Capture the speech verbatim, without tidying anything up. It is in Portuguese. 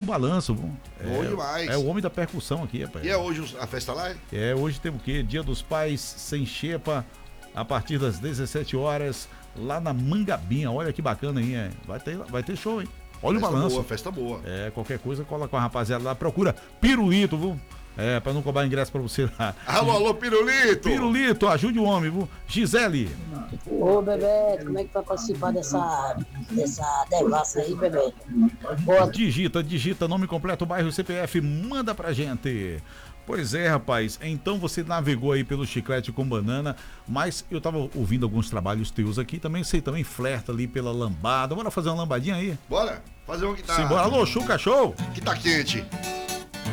Balanço. Bom é, demais. É o homem da percussão aqui, rapaz. E é hoje a festa lá? É, hoje tem o quê? Dia dos Pais sem xepa, a partir das dezessete horas, lá na Mangabinha. Olha que bacana aí, é. Vai ter, vai ter show, hein? Olha festa o balanço. Boa, festa boa. É, qualquer coisa, cola com a rapaziada lá, procura Pirulito, viu? É, pra não cobrar ingresso pra você lá. Alô, alô, Pirulito! Pirulito, ajude o homem, viu? Gisele. Ô, Bebeto, como é que vai participar dessa, dessa devassa aí, Bebeto? Boa. Digita, digita, nome completo, bairro, C P F, manda pra gente. Pois é, rapaz, então você navegou aí pelo Chiclete com Banana, mas eu tava ouvindo alguns trabalhos teus aqui, também sei, também flerta ali pela lambada. Bora fazer uma lambadinha aí? Bora, fazer um que tá... Simbora, alô, Chuca Show! Que tá quente.